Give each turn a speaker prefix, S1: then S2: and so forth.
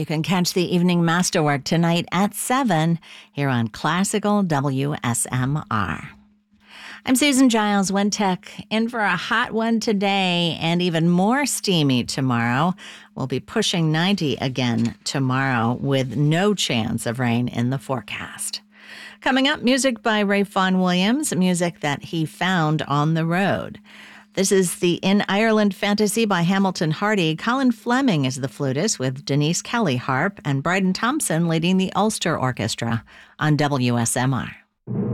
S1: You can catch the evening masterwork tonight at 7 here on Classical WSMR. I'm Susan Giles, WinTech, in for a hot one today and even more steamy tomorrow. We'll be pushing 90 again tomorrow with no chance of rain in the forecast. Coming up, music by Ralph Vaughan Williams, music that he found on the road. This is the In Ireland Fantasy by Hamilton Hardy. Colin Fleming is the flutist with Denise Kelly harp and Bryden Thompson leading the Ulster Orchestra on WSMR.